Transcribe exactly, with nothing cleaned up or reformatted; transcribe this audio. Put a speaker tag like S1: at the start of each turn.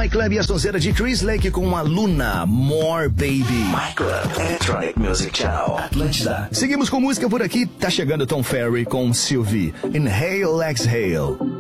S1: My Club e a sonzeira de Chris Lake com a Luna, More Baby.
S2: My Club Electronic Music Channel, Atlântida.
S1: Seguimos com música por aqui, tá chegando Tom Ferry com Sylvie, Inhale, Exhale.